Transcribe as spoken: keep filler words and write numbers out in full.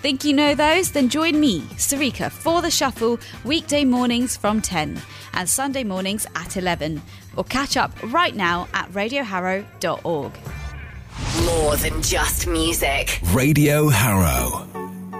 Think you know those? Then join me, Sarika, for The Shuffle, weekday mornings from ten and Sunday mornings at eleven. Or catch up right now at radio harrow dot org. More than just music. Radio Harrow.